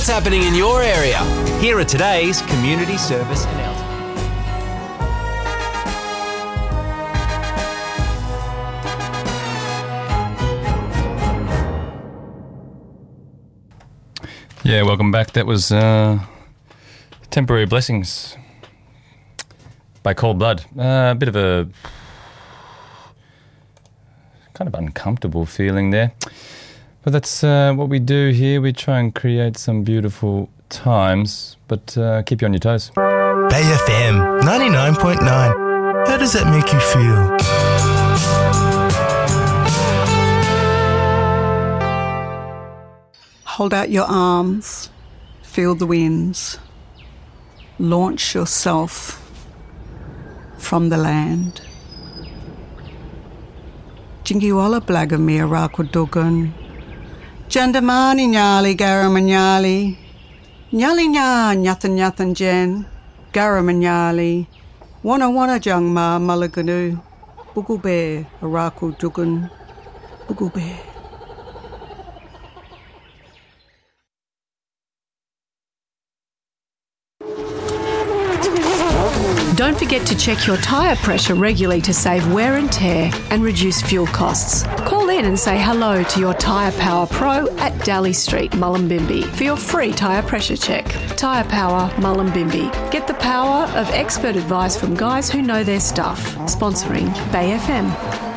what's happening in your area. Here are today's community service announcements. Yeah, welcome back. That was Temporary Blessings by Cold Blood. A bit of a kind of uncomfortable feeling there. But that's what we do here. We try and create some beautiful times, but keep you on your toes. Bay FM 99.9. How does that make you feel? Hold out your arms, feel the winds, launch yourself from the land. Jingiwala blagamir rakudugun, Jandamani nyali garamanyali, nyali nya nyathan nyathan jen, garamanyali, wana jangma malaganu, bugube arakudugun, bugube. Don't forget to check your tyre pressure regularly to save wear and tear and reduce fuel costs. Call in and say hello to your Tyre Power Pro at Daly Street, Mullumbimby for your free tyre pressure check. Tyre Power, Mullumbimby. Get the power of expert advice from guys who know their stuff. Sponsoring Bay FM.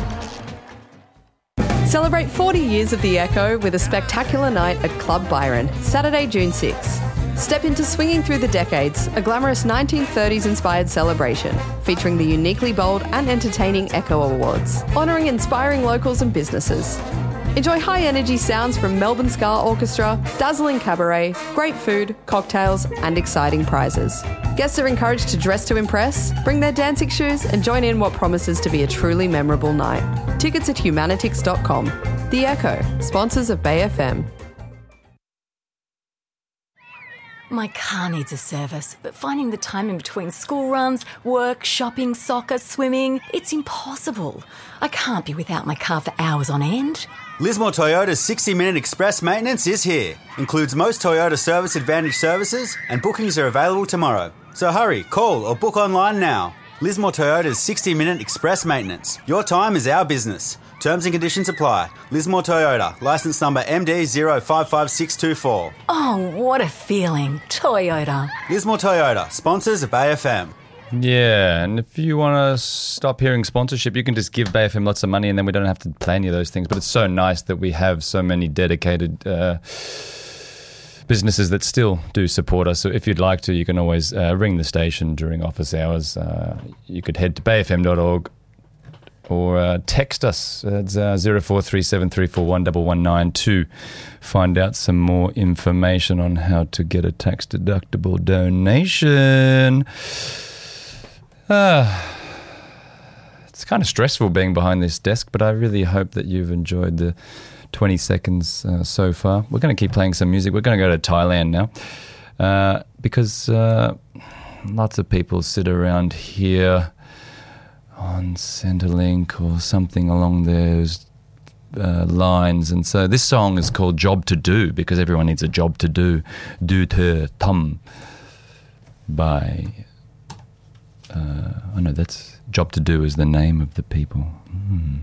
Celebrate 40 years of The Echo with a spectacular night at Club Byron, Saturday, June 6. Step into Swinging Through the Decades, a glamorous 1930s-inspired celebration featuring the uniquely bold and entertaining Echo Awards, honouring inspiring locals and businesses. Enjoy high-energy sounds from Melbourne Ska Orchestra, dazzling cabaret, great food, cocktails and exciting prizes. Guests are encouraged to dress to impress, bring their dancing shoes and join in what promises to be a truly memorable night. Tickets at humanitix.com. The Echo, sponsors of Bay FM. My car needs a service, but finding the time in between school runs, work, shopping, soccer, swimming, it's impossible. I can't be without my car for hours on end. Lismore Toyota's 60-minute express maintenance is here. Includes most Toyota Service Advantage services and bookings are available tomorrow. So hurry, call or book online now. Lismore Toyota's 60-minute express maintenance. Your time is our business. Terms and conditions apply. Lismore Toyota, licence number MD055624. Oh, what a feeling. Toyota. Lismore Toyota, sponsors of Bay FM. Yeah, and if you want to stop hearing sponsorship, you can just give Bay FM lots of money and then we don't have to play any of those things. But it's so nice that we have so many dedicated businesses that still do support us. So if you'd like to, you can always ring the station during office hours. You could head to bayfm.org or text us at 0437341119 to find out some more information on how to get a tax-deductible donation. It's kind of stressful being behind this desk, but I really hope that you've enjoyed the 20 seconds so far. We're going to keep playing some music. We're going to go to Thailand now because lots of people sit around here on Centrelink or something along those lines. And so this song is called Job to Do because everyone needs a job to do. Do Te Tum by... I know that's Job to Do is the name of the people.